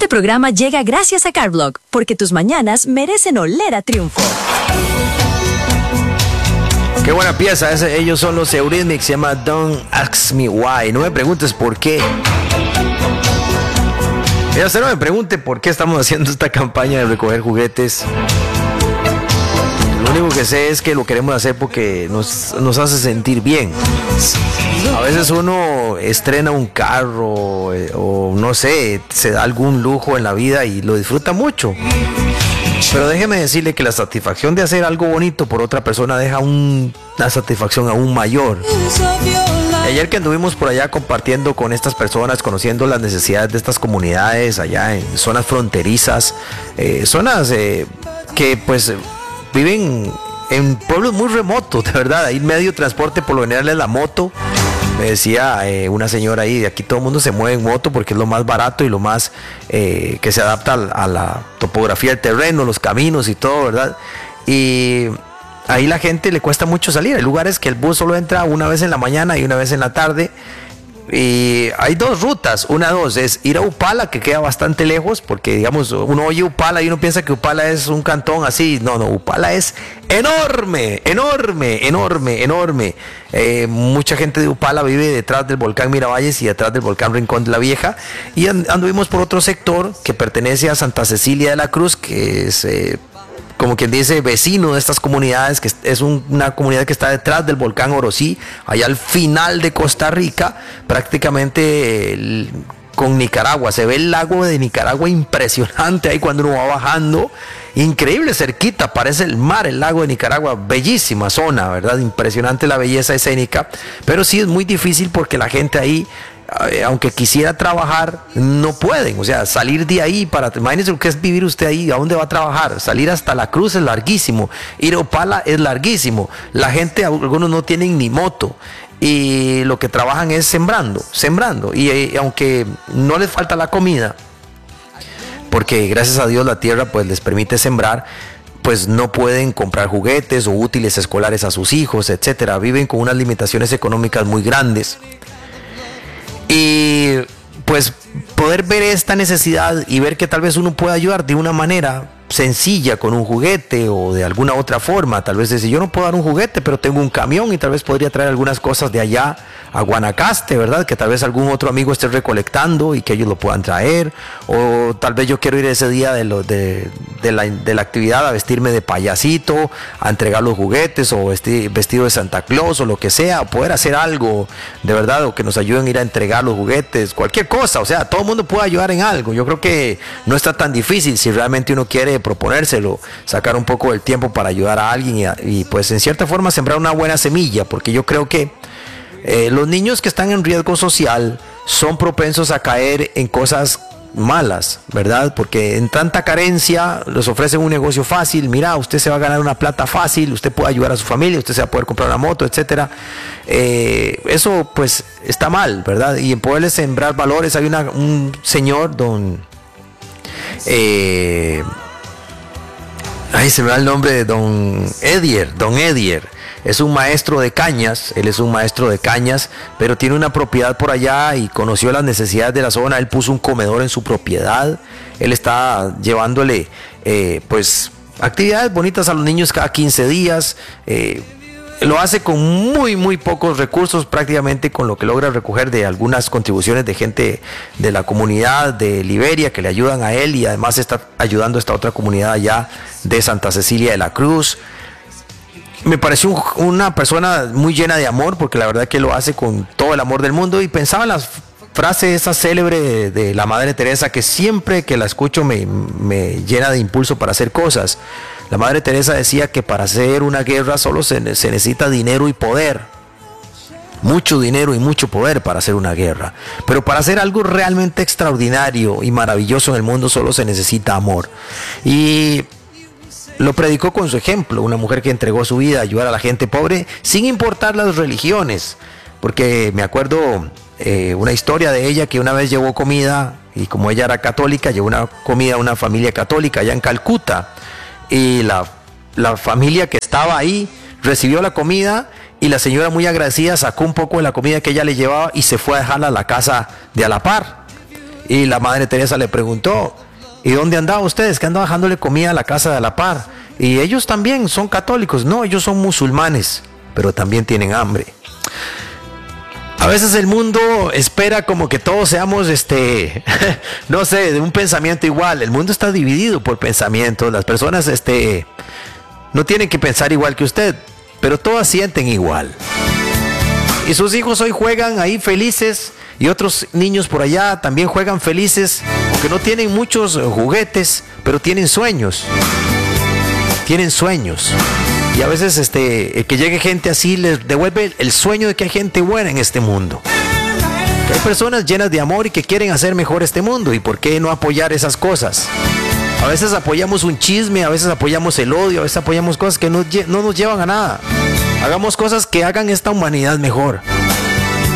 Este programa llega gracias a Carblock, porque tus mañanas merecen oler a triunfo. Qué buena pieza, ellos son los Eurythmics, se llama Don't Ask Me Why. No me preguntes por qué. Mira, usted no me pregunte por qué estamos haciendo esta campaña de recoger juguetes. Lo único que sé es que lo queremos hacer porque nos hace sentir bien. A veces uno estrena un carro o no sé, se da algún lujo en la vida y lo disfruta mucho. Pero déjeme decirle que la satisfacción de hacer algo bonito por otra persona deja una satisfacción aún mayor. Ayer que anduvimos por allá compartiendo con estas personas, conociendo las necesidades de estas comunidades allá en zonas fronterizas, zonas que pues viven en pueblos muy remotos, de verdad. Ahí medio de transporte por lo general es la moto. Me decía una señora ahí, de aquí todo el mundo se mueve en moto porque es lo más barato y lo más que se adapta a la topografía del terreno, los caminos y todo, ¿verdad? Y ahí la gente le cuesta mucho salir. Hay lugares que el bus solo entra una vez en la mañana y una vez en la tarde. Y hay dos rutas, dos es ir a Upala, que queda bastante lejos, porque digamos, uno oye Upala y uno piensa que Upala es un cantón así. No, Upala es enorme. Mucha gente de Upala vive detrás del volcán Miravalles y detrás del volcán Rincón de la Vieja, y anduvimos por otro sector que pertenece a Santa Cecilia de la Cruz, que es como quien dice, vecino de estas comunidades, que es una comunidad que está detrás del volcán Orosí, allá al final de Costa Rica, prácticamente con Nicaragua. Se ve el lago de Nicaragua impresionante ahí cuando uno va bajando, increíble, cerquita, parece el mar, el lago de Nicaragua, bellísima zona, ¿verdad? Impresionante la belleza escénica, pero sí es muy difícil porque la gente ahí, aunque quisiera trabajar, no pueden. O sea, salir de ahí imagínense lo que es vivir usted ahí. ¿A dónde va a trabajar? Salir hasta La Cruz es larguísimo, ir a Opala es larguísimo. La gente, algunos no tienen ni moto y lo que trabajan es sembrando y aunque no les falta la comida, porque gracias a Dios la tierra pues les permite sembrar, pues no pueden comprar juguetes o útiles escolares a sus hijos, etcétera. Viven con unas limitaciones económicas muy grandes. Y pues poder ver esta necesidad y ver que tal vez uno puede ayudar de una manera sencilla con un juguete o de alguna otra forma. Tal vez decir, yo no puedo dar un juguete, pero tengo un camión y tal vez podría traer algunas cosas de allá a Guanacaste, ¿verdad? Que tal vez algún otro amigo esté recolectando y que ellos lo puedan traer. O tal vez yo quiero ir ese día de la actividad a vestirme de payasito, a entregar los juguetes, o vestido de Santa Claus o lo que sea, poder hacer algo de verdad, o que nos ayuden a ir a entregar los juguetes, cualquier cosa. O sea, todo el mundo puede ayudar en algo. Yo creo que no está tan difícil si realmente uno quiere proponérselo, sacar un poco del tiempo para ayudar a alguien y pues en cierta forma sembrar una buena semilla, porque yo creo que los niños que están en riesgo social son propensos a caer en cosas malas, ¿verdad? Porque en tanta carencia les ofrecen un negocio fácil. Mira, usted se va a ganar una plata fácil, usted puede ayudar a su familia, usted se va a poder comprar una moto, etcétera. Eso pues está mal, ¿verdad? Y en poderles sembrar valores, hay un señor, se me va el nombre de don Edier. Es un maestro de cañas, pero tiene una propiedad por allá y conoció las necesidades de la zona. Él puso un comedor en su propiedad. Él está llevándole pues actividades bonitas a los niños cada 15 días. Lo hace con muy pocos recursos, prácticamente con lo que logra recoger de algunas contribuciones de gente de la comunidad de Liberia que le ayudan a él, y además está ayudando a esta otra comunidad allá de Santa Cecilia de la Cruz. Me pareció una persona muy llena de amor, porque la verdad que lo hace con todo el amor del mundo. Y pensaba en las frase esa célebre de la Madre Teresa, que siempre que la escucho me llena de impulso para hacer cosas. La Madre Teresa decía que para hacer una guerra solo se necesita dinero y poder. Mucho dinero y mucho poder para hacer una guerra. Pero para hacer algo realmente extraordinario y maravilloso en el mundo solo se necesita amor. Y lo predicó con su ejemplo, una mujer que entregó su vida a ayudar a la gente pobre sin importar las religiones. Porque me acuerdo una historia de ella, que una vez llevó comida, y como ella era católica, llevó una comida a una familia católica allá en Calcuta, y la familia que estaba ahí recibió la comida, y la señora, muy agradecida, sacó un poco de la comida que ella le llevaba y se fue a dejarla a la casa de a la par. Y la Madre Teresa le preguntó, ¿y dónde andaban ustedes? Que andaban dejándole comida a la casa de a la par. Y ellos también son católicos. No, ellos son musulmanes, pero también tienen hambre. A veces el mundo espera como que todos seamos, no sé, de un pensamiento igual. El mundo está dividido por pensamientos. Las personas, no tienen que pensar igual que usted, pero todas sienten igual. Y sus hijos hoy juegan ahí felices y otros niños por allá también juegan felices, aunque no tienen muchos juguetes, pero tienen sueños. Tienen sueños. Y a veces que llegue gente así les devuelve el sueño de que hay gente buena en este mundo. Que hay personas llenas de amor y que quieren hacer mejor este mundo. ¿Y por qué no apoyar esas cosas? A veces apoyamos un chisme, a veces apoyamos el odio, a veces apoyamos cosas que no nos llevan a nada. Hagamos cosas que hagan esta humanidad mejor.